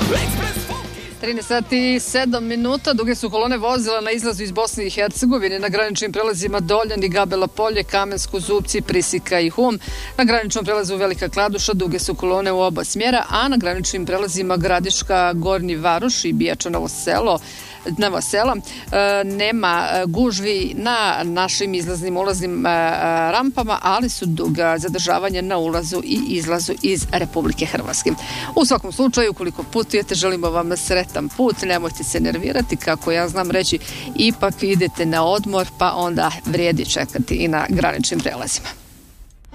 13 sati i 7 minuta, duge su kolone vozila na izlazu iz Bosne i Hercegovine na graničnim prelazima Doljani, Gabela Polje, Kamensko, Zupci, Prisika i Hum. Na graničnom prelazu Velika Kladuša duge su kolone u oba smjera, a na graničnim prelazima Gradiška, Gornji Varoš i Bijača, Novo Sela nema gužvi na našim izlaznim ulaznim rampama, ali su duga zadržavanja na ulazu i izlazu iz Republike Hrvatske. U svakom slučaju, ukoliko putujete, želimo vam sretan put, nemojte se nervirati, kako ja znam reći, ipak idete na odmor, pa onda vrijedi čekati i na graničnim prelazima.